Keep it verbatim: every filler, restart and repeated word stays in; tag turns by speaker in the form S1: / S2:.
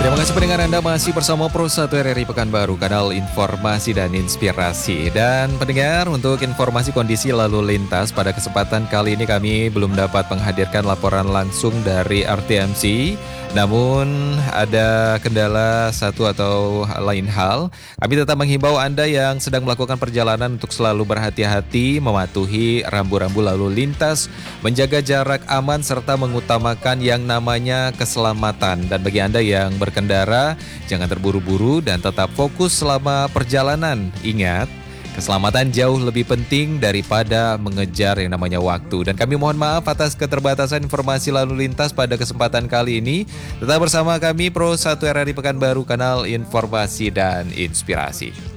S1: Terima kasih pendengar Anda masih bersama Pro satu R R I Pekanbaru, kanal informasi dan inspirasi. Dan pendengar, untuk informasi kondisi lalu lintas pada kesempatan kali ini kami belum dapat menghadirkan laporan langsung dari R T M C. Namun ada kendala satu atau lain hal. Kami tetap menghimbau Anda yang sedang melakukan perjalanan untuk selalu berhati-hati, mematuhi rambu-rambu lalu lintas, menjaga jarak aman serta mengutamakan yang namanya keselamatan. Dan bagi Anda yang berkendara, jangan terburu-buru dan tetap fokus selama perjalanan. Ingat, keselamatan jauh lebih penting daripada mengejar yang namanya waktu. Dan kami mohon maaf atas keterbatasan informasi lalu lintas pada kesempatan kali ini. Tetap bersama kami Pro satu R R I Pekanbaru, kanal informasi dan inspirasi.